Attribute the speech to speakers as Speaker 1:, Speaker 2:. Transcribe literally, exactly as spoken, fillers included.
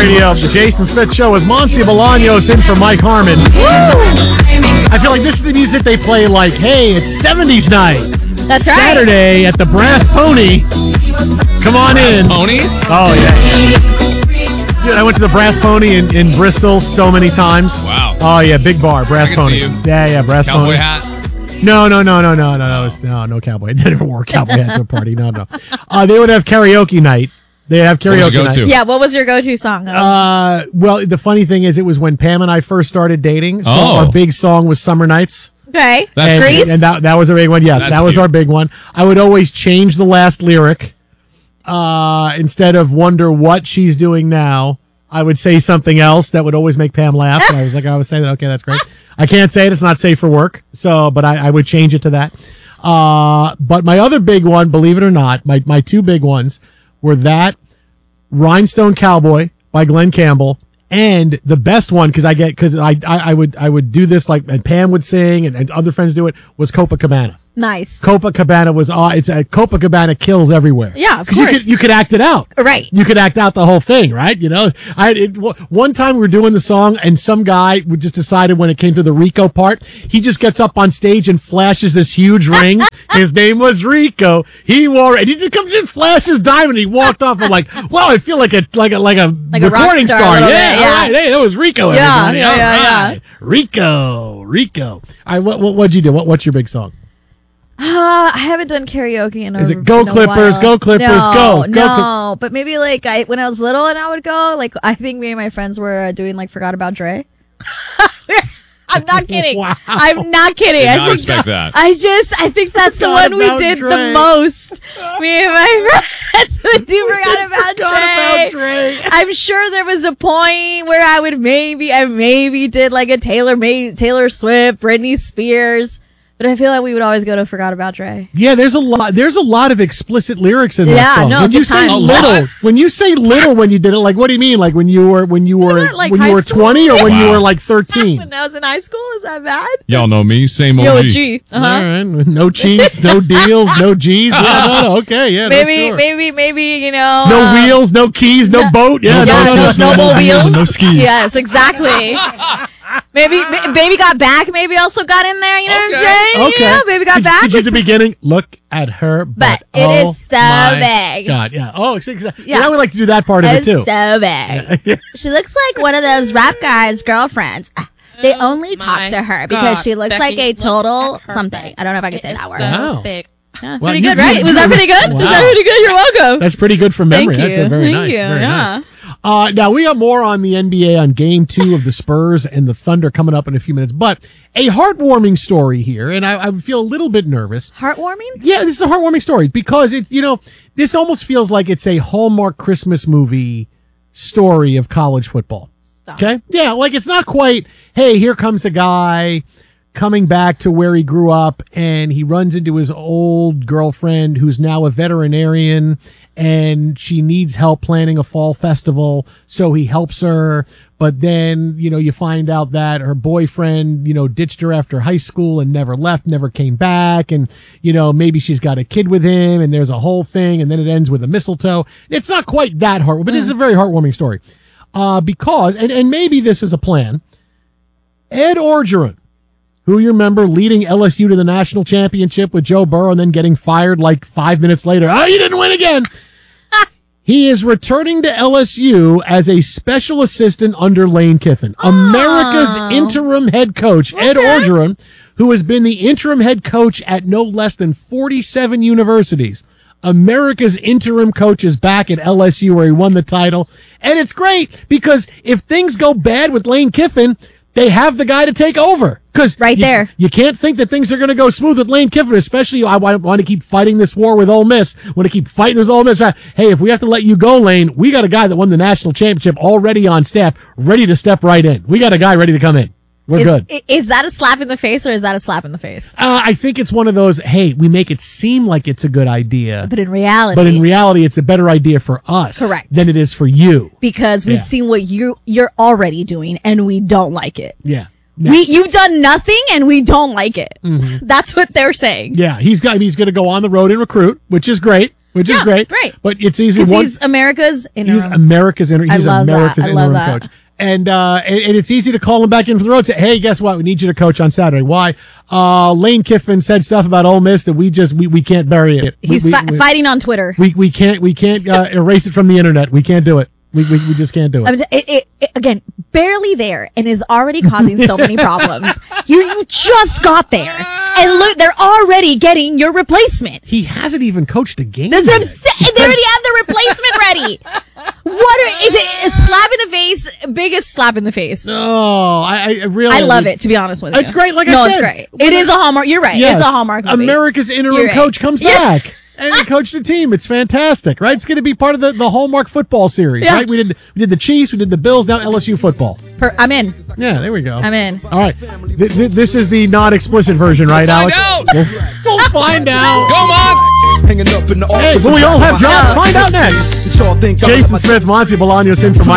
Speaker 1: Radio, the Jason Smith Show with Monty Bolaños in for Mike Harmon. Woo! I feel like this is the music they play like, hey, it's seventies night.
Speaker 2: That's right.
Speaker 1: Saturday at the Brass Pony. Come on
Speaker 3: Brass
Speaker 1: in.
Speaker 3: Pony?
Speaker 1: Oh, yeah. Dude, I went to the Brass Pony in, in Bristol so many times.
Speaker 3: Wow.
Speaker 1: Oh, yeah, big bar, Brass
Speaker 3: I can
Speaker 1: Pony.
Speaker 3: see you.
Speaker 1: Yeah, yeah, Brass
Speaker 3: Cowboy
Speaker 1: Pony.
Speaker 3: hat?
Speaker 1: No, no, no, no, no, no, no, it's, no, no cowboy. I never wore a cowboy hat to a party. No, no. Uh, they would have karaoke night. They have
Speaker 3: What was
Speaker 1: karaoke
Speaker 3: your
Speaker 1: night.
Speaker 3: go-to?
Speaker 2: Yeah, what was your go-to song?
Speaker 1: Uh, well, the funny thing is, it was when Pam and I first started dating. So
Speaker 3: Oh.
Speaker 1: our big song was "Summer Nights."
Speaker 2: okay.
Speaker 3: That's
Speaker 1: and,
Speaker 2: Grease?
Speaker 1: and that that was a big one. Yes,
Speaker 3: That's
Speaker 1: that was
Speaker 3: cute.
Speaker 1: our big one. I would always change the last lyric. Uh, instead of "Wonder what she's doing now," I would say something else that would always make Pam laugh. So I was like, I was saying that. Okay, that's great. I can't say it; it's not safe for work. So, but I, I would change it to that. Uh, but my other big one, believe it or not, my my two big ones were that. Rhinestone Cowboy by Glenn Campbell, and the best one because I get because I, I I would I would do this like and Pam would sing and, and other friends do it was Copacabana.
Speaker 2: Nice.
Speaker 1: Copacabana was uh, it's a Copacabana kills everywhere.
Speaker 2: Yeah, of
Speaker 1: 'Cause you
Speaker 2: course.
Speaker 1: could you could act it out.
Speaker 2: Right.
Speaker 1: You could act out the whole thing, right? You know, I it, w- one time we were doing the song and some guy would just decided when it came to the Rico part, he just gets up on stage and flashes this huge ring. His name was Rico. He wore it. He just comes in, flashes diamond. He walked off. I'm like, wow, I feel like a like a like a
Speaker 2: Like a rock
Speaker 1: recording
Speaker 2: star a
Speaker 1: star.
Speaker 2: little
Speaker 1: Yeah,
Speaker 2: bit,
Speaker 1: all
Speaker 2: yeah.
Speaker 1: right. Hey, that was Rico.
Speaker 2: Yeah,
Speaker 1: everybody.
Speaker 2: yeah,
Speaker 1: All
Speaker 2: yeah,
Speaker 1: right. Rico, Rico. All right, what what what'd you do? What what's your big song?
Speaker 2: Uh, I haven't done karaoke in a
Speaker 1: Is it Go
Speaker 2: in a
Speaker 1: Clippers,
Speaker 2: while.
Speaker 1: Go Clippers,
Speaker 2: no,
Speaker 1: go, go
Speaker 2: No, but maybe like I when I was little and I would go, like I think me and my friends were uh, doing like Forgot About Dre. I'm not kidding.
Speaker 1: Wow.
Speaker 2: I'm not kidding.
Speaker 3: Did
Speaker 2: I
Speaker 3: not
Speaker 2: think
Speaker 3: expect that.
Speaker 2: I just I think that's the
Speaker 1: Forgot
Speaker 2: one we
Speaker 1: About
Speaker 2: did
Speaker 1: Dre.
Speaker 2: the most. Me and my friends would do Forgot About
Speaker 1: Forgot
Speaker 2: Dre.
Speaker 1: About Dre.
Speaker 2: I'm sure there was a point where I would maybe I maybe did like a Taylor May Taylor Swift, Britney Spears. But I feel like we would always go to Forgot About Dre.
Speaker 1: Yeah, there's a lot. There's a lot of explicit lyrics in that
Speaker 2: Yeah,
Speaker 1: song.
Speaker 2: no,
Speaker 1: when you
Speaker 2: good
Speaker 1: say
Speaker 2: times.
Speaker 3: A
Speaker 1: little,
Speaker 3: lot?
Speaker 1: when you say little, when you did it, like what do you mean? Like when you were when you were
Speaker 2: Isn't it like
Speaker 1: when
Speaker 2: high
Speaker 1: you were
Speaker 2: school?
Speaker 1: twenty or when you
Speaker 3: Wow.
Speaker 1: were like thirteen?
Speaker 2: When I was in high school, is that bad?
Speaker 3: Y'all know me, same O G.
Speaker 2: Yo, G. Uh-huh.
Speaker 1: All right, no cheese, no deals, no G's. Yeah, no, no, okay, yeah, no,
Speaker 2: Maybe,
Speaker 1: sure.
Speaker 2: maybe, maybe, you know.
Speaker 1: no
Speaker 2: um,
Speaker 1: wheels, no keys, no
Speaker 2: yeah.
Speaker 1: boat. Yeah,
Speaker 3: No
Speaker 1: no,
Speaker 2: Yeah,
Speaker 3: boats,
Speaker 1: no,
Speaker 2: no,
Speaker 3: no
Speaker 2: snowball
Speaker 3: snowmobiles,
Speaker 2: wheels.
Speaker 3: no skis.
Speaker 2: Yes, exactly. Maybe, ma- baby got back. Maybe also got in there. You know what I'm
Speaker 3: Okay.
Speaker 2: saying?
Speaker 1: Okay.
Speaker 2: Yeah, baby got
Speaker 1: Did-
Speaker 2: back.
Speaker 1: Did you at the beginning? Look at her,
Speaker 2: But
Speaker 1: but
Speaker 2: it
Speaker 1: oh
Speaker 2: is so
Speaker 1: my
Speaker 2: big.
Speaker 1: God, yeah. Oh, it's exactly.
Speaker 2: Yeah.
Speaker 1: Yeah, I would like to do that part of it
Speaker 2: It's
Speaker 1: too.
Speaker 2: so big. She looks like one of those rap guys' girlfriends. They only talk
Speaker 4: my
Speaker 2: to her because
Speaker 4: God,
Speaker 2: she looks
Speaker 4: Becky,
Speaker 2: like a
Speaker 4: look
Speaker 2: total
Speaker 4: at her
Speaker 2: something.
Speaker 4: back.
Speaker 2: I don't know if I can say
Speaker 4: It
Speaker 2: that
Speaker 4: is
Speaker 2: word.
Speaker 4: so
Speaker 1: Wow.
Speaker 4: big.
Speaker 2: Yeah,
Speaker 1: Well,
Speaker 2: pretty
Speaker 1: you-
Speaker 2: good, right?
Speaker 1: you-
Speaker 2: Was that pretty good? Was
Speaker 1: Wow.
Speaker 2: that pretty good? You're welcome.
Speaker 1: That's pretty good from memory.
Speaker 2: Thank
Speaker 1: That's
Speaker 2: you.
Speaker 1: a very
Speaker 2: Thank
Speaker 1: nice.
Speaker 2: you.
Speaker 1: Very
Speaker 2: Yeah.
Speaker 1: nice. Uh, now we got more on the N B A on Game Two of the Spurs and the Thunder coming up in a few minutes, but a heartwarming story here, and I, I feel a little bit nervous.
Speaker 2: Heartwarming?
Speaker 1: Yeah, this is a heartwarming story because it, you know, this almost feels like it's a Hallmark Christmas movie story of college football.
Speaker 2: Stop.
Speaker 1: Okay, yeah, like it's not quite. Hey, here comes a guy coming back to where he grew up and he runs into his old girlfriend who's now a veterinarian and she needs help planning a fall festival. So he helps her. But then, you know, you find out that her boyfriend, you know, ditched her after high school and never left, never came back. And, you know, maybe she's got a kid with him and there's a whole thing. And then it ends with a mistletoe. It's not quite that heartwarming, but it's a very heartwarming story. Uh, because, and, and maybe this is a plan. Ed Orgeron, who you remember leading L S U to the national championship with Joe Burrow and then getting fired like five minutes later. Oh, you didn't win again. He is returning to L S U as a special assistant under Lane Kiffin, America's interim head coach. Ed Orgeron, who has been the interim head coach at no less than forty-seven universities. America's interim coach is back at L S U where he won the title. And it's great because if things go bad with Lane Kiffin, they have the guy to take over. Because
Speaker 2: Right
Speaker 1: you,
Speaker 2: there.
Speaker 1: you can't think that things are going to go smooth with Lane Kiffin, especially I want, want to keep fighting this war with Ole Miss. Want to keep fighting this Ole Miss. Hey, if we have to let you go, Lane, we got a guy that won the national championship already on staff, ready to step right in. We got a guy ready to come in. We're
Speaker 2: Is,
Speaker 1: good.
Speaker 2: i- is that a slap in the face or is that a slap in the face?
Speaker 1: Uh, I think it's one of those, hey, we make it seem like it's a good idea,
Speaker 2: But in reality,
Speaker 1: but in reality, it's a better idea for us
Speaker 2: Correct.
Speaker 1: than it is for you.
Speaker 2: because we've
Speaker 1: Yeah.
Speaker 2: seen what you you're already doing and we don't like it.
Speaker 1: Yeah.
Speaker 2: We you've done nothing and we don't like it. That's what they're saying.
Speaker 1: Yeah, he's got. He's going to go on the road and recruit, which is great. which is
Speaker 2: Yeah,
Speaker 1: great.
Speaker 2: great.
Speaker 1: But it's easy.
Speaker 2: Because
Speaker 1: One,
Speaker 2: he's America's interim.
Speaker 1: he's America's interim.
Speaker 2: I
Speaker 1: He's
Speaker 2: love that.
Speaker 1: America's
Speaker 2: I love
Speaker 1: interim
Speaker 2: that.
Speaker 1: coach. And, uh, and, and it's easy to call him back in for the road and say, hey, guess what? We need you to coach on Saturday. Why? Uh, Lane Kiffin said stuff about Ole Miss that we just, we, we can't bury it. We-
Speaker 2: He's
Speaker 1: we,
Speaker 2: fi-
Speaker 1: we,
Speaker 2: fighting on Twitter.
Speaker 1: we, we can't, we can't, uh, erase it from the internet. We can't do it. We, we, we just can't do it.
Speaker 2: I mean, it, it, it, again, barely there and is already causing so many problems. You, you just got there. And look, they're already getting your replacement.
Speaker 1: He hasn't even coached a game.
Speaker 2: That's what I'm
Speaker 1: yet.
Speaker 2: saying. They already have the replacement ready. What are, is it? A slap in the face, biggest slap in the face.
Speaker 1: Oh, I, I really.
Speaker 2: I love it, to be honest with you.
Speaker 1: It's great, like I
Speaker 2: no,
Speaker 1: said.
Speaker 2: it's great. It is a Hallmark. You're right.
Speaker 1: Yes,
Speaker 2: It's a Hallmark movie.
Speaker 1: America's interim
Speaker 2: You're right.
Speaker 1: coach comes
Speaker 2: Yeah.
Speaker 1: back. And he coached the team. It's fantastic, right? It's going to be part of the, the Hallmark football series,
Speaker 2: Yeah.
Speaker 1: right? We did we did the Chiefs, we did the Bills, now L S U football.
Speaker 2: Per, I'm in.
Speaker 1: Yeah, there we go.
Speaker 2: I'm in.
Speaker 1: All right. Th- th- this is the non-explicit version, right,
Speaker 3: Find
Speaker 1: Alex?
Speaker 3: out.
Speaker 1: We'll, we'll find out.
Speaker 3: Go, Monts!
Speaker 4: Hanging up in the
Speaker 1: Hey,
Speaker 4: office.
Speaker 1: will we all have jobs? Find out next.
Speaker 4: Y'all think I'm
Speaker 1: Jason
Speaker 4: my-
Speaker 1: Smith, Monty Bolaños in for Mike.